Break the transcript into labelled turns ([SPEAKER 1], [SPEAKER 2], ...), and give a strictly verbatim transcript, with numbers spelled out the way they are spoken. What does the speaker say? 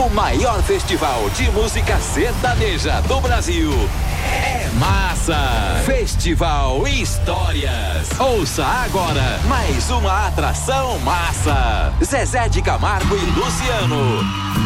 [SPEAKER 1] O maior festival de música sertaneja do Brasil é massa. Festival Histórias. Ouça agora mais uma atração massa. Zezé de Camargo e Luciano.